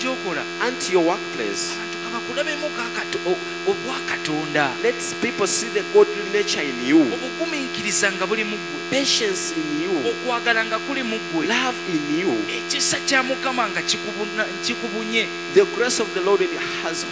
gy'okola and to your workplace. abantu kabakulabemu obwakatonda, Let people see the godly nature in you, obugumiikiriza nga buli mu ggwe, patience in you, okwagala nga kuli mu ggwe, love in you, ekisa kya Mukama nga kikubunye. the grace of the Lord has